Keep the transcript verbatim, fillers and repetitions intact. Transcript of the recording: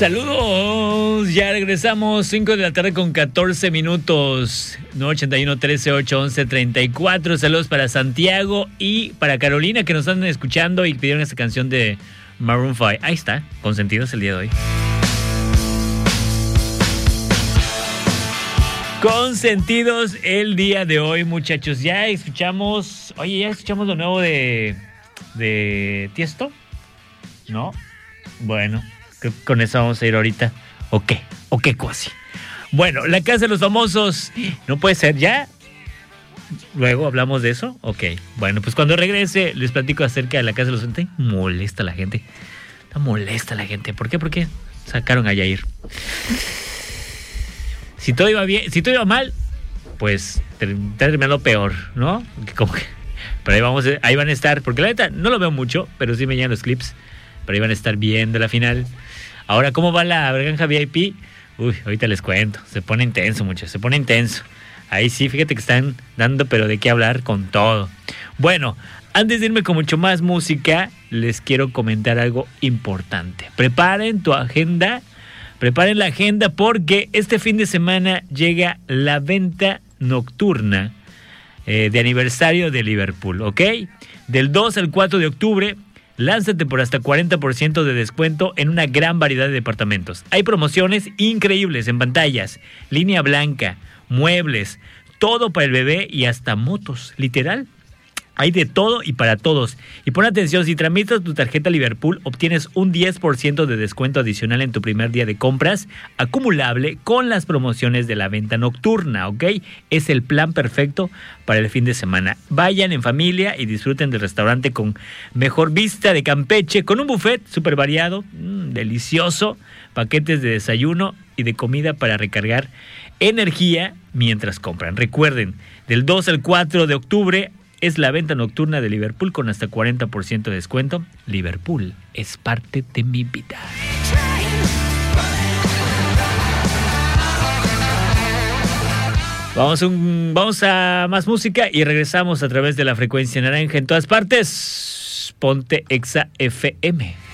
Saludos, ya regresamos, cinco de la tarde con catorce minutos, nueve ochenta y uno, trece, ocho, once, treinta y cuatro. Saludos para Santiago y para Carolina, que nos están escuchando y pidieron esta canción de Maroon five. Ahí está, Consentidos el día de hoy. Consentidos el día de hoy, muchachos. Ya escuchamos, oye, ya escuchamos lo nuevo de, de Tiesto, ¿no? Bueno, con eso vamos a ir ahorita. ¿O qué? ¿O qué cuasi? Bueno, la casa de los famosos. No puede ser, ¿ya? Luego hablamos de eso. Ok, bueno, pues cuando regrese les platico acerca de la casa de los famosos. Molesta la gente. Está molesta la gente. ¿Por qué? Porque sacaron a Yair. Si todo iba bien, si todo iba mal, pues terminó peor, ¿no? Como que, pero ahí vamos, ahí van a estar, porque la neta no lo veo mucho, pero sí me llegan los clips. Pero ahí van a estar viendo la final. Ahora, ¿cómo va la granja V I P? Uy, ahorita les cuento. Se pone intenso, muchachos. Se pone intenso. Ahí sí, fíjate que están dando, pero de qué hablar con todo. Bueno, antes de irme con mucho más música, les quiero comentar algo importante. Preparen tu agenda. Preparen la agenda porque este fin de semana llega la venta nocturna eh, de aniversario de Liverpool, ¿ok? Del dos al cuatro de octubre. Lánzate por hasta cuarenta por ciento de descuento en una gran variedad de departamentos. Hay promociones increíbles en pantallas, línea blanca, muebles, todo para el bebé y hasta motos, literal. Hay de todo y para todos. Y pon atención, si tramitas tu tarjeta Liverpool, obtienes un diez por ciento de descuento adicional en tu primer día de compras, acumulable con las promociones de la venta nocturna, ¿ok? Es el plan perfecto para el fin de semana. Vayan en familia y disfruten del restaurante con mejor vista de Campeche, con un buffet súper variado, mmm, delicioso, paquetes de desayuno y de comida para recargar energía mientras compran. Recuerden, del dos al cuatro de octubre, es la venta nocturna de Liverpool con hasta cuarenta por ciento de descuento. Liverpool es parte de mi vida. Vamos, un, vamos a más música y regresamos a través de la frecuencia naranja en todas partes. Ponte Exa F M.